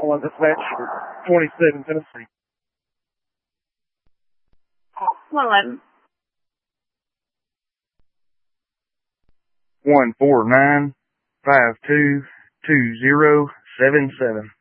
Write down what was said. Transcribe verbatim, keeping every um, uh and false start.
one dispatch for twenty-seven Tennessee. one eleven. one four nine five two two zero seven seven.